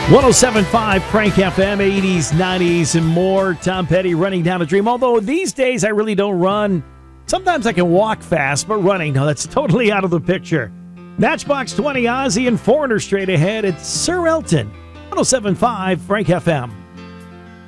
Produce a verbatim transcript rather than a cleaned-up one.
one oh seven point five Frank F M, eighties, nineties, and more. Tom Petty, Running Down a Dream. Although these days I really don't run. Sometimes I can walk fast, but running, no, that's totally out of the picture. Matchbox twenty, Ozzy and Foreigner straight ahead. It's Sir Elton. one oh seven point five Frank F M.